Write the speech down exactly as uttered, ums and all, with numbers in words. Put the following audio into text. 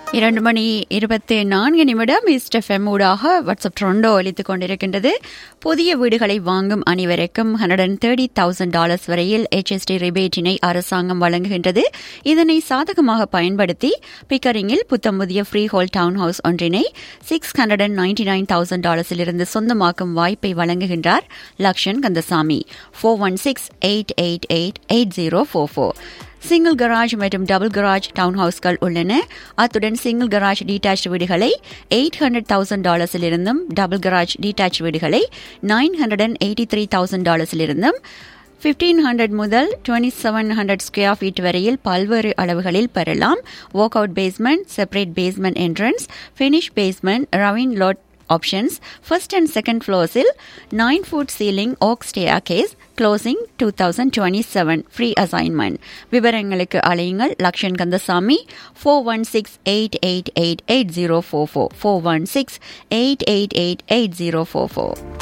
இரண்டு மணி இருபத்தி நான்கு நிமிடம் ஈஸ்ட் எஃப்எம் ஊடாக வாட்ஸ்அப் ட்ரோண்டோ ஒலித்துக் கொண்டிருக்கின்றது. புதிய வீடுகளை வாங்கும் அனைவருக்கும் hundred and thirty thousand dollars வரையில் ஹெச்எஸ்டி ரிபேட்டினை அரசாங்கம் வழங்குகின்றது. இதனை சாதகமாக பயன்படுத்தி பிக்கரிங்கில் புத்தம் புதிய ஃப்ரீ ஹோல் டவுன் ஹவுஸ் ஒன்றினை six hundred and ninety nine thousand டாலர்ஸிலிருந்து சொந்தமாக்கும் வாய்ப்பை வழங்குகின்றார் Lakshan Kandasamy. Four one six eight eight eight eight zero four four. Single garage மற்றும் டபுள் கராஜ் டவுன் ஹவுஸ்கள் உள்ளன. அத்துடன் சிங்கிள் கராஜ் டீடாச் வீடுகளை eight hundred thousand டாலர்ஸிலிருந்தும் double garage டீடாச் வீடுகளை nine hundred and eighty three thousand டாலர்ஸிலிருந்தும் fifteen hundred முதல் twenty seven hundred square feet வரையில் பல்வேறு அளவுகளில் பெறலாம். Walk out basement, separate basement entrance, finish basement, ரவின் load options. First and second floors il nine foot ceiling oak staircase, closing twenty twenty-seven, free assignment. விவரங்களுக்கு அழையுங்கள் Lakshan Kandasamy. four one six eight eight eight eight zero four four, four one six eight eight eight eight zero four four.